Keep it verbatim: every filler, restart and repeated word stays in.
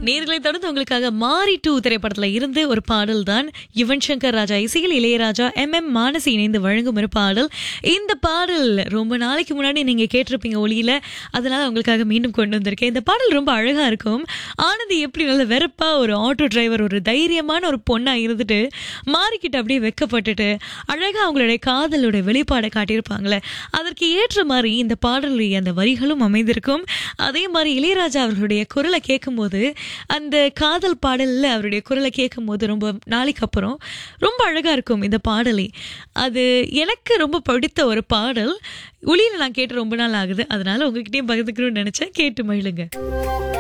நேர்களை தொடர்ந்து உங்களுக்காக மாரி டூ திரைப்படத்துல இருந்து ஒரு பாடல் தான் யுவன் சங்கர் ராஜா இசையில் இளையராஜா எம் எம் மானசி இணைந்து வழங்கும் ஒரு பாடல். இந்த பாடல் ரொம்ப நாளைக்கு முன்னாடி நீங்க கேட்டிருப்பீங்க ஒளியில, அதனால உங்களுக்காக மீண்டும் கொண்டு வந்திருக்கேன். இந்த பாடல் ரொம்ப அழகா இருக்கும். ஆனந்தி எப்படி நல்ல வெறுப்பா ஒரு ஆட்டோ டிரைவர், ஒரு தைரியமான ஒரு பொண்ணா இருந்துட்டு மாறிக்கிட்டு அப்படியே வெக்கப்பட்டுட்டு அழகா அவங்களுடைய காதலுடைய வெளிப்பாடை காட்டியிருப்பாங்களே, அதற்கு ஏற்ற மாதிரி இந்த பாடலுடைய அந்த வரிகளும் அமைந்திருக்கும். அதே மாதிரி இளையராஜா அவர்களுடைய குரலை கேட்கும்போது, அந்த காதல் பாடல்ல அவருடைய குரலை கேட்கும்போது ரொம்ப நாளைக்கு அப்புறம் ரொம்ப அழகா இருக்கும் இந்த பாடலே. அது எனக்கு ரொம்ப பிடித்த ஒரு பாடல். ஒளியில நான் கேட்டு ரொம்ப நாள் ஆகுது, அதனால உங்ககிட்டயும் பகிர்ந்துக்கணும்னு நினைச்சேன். கேட்டு மகிழுங்க.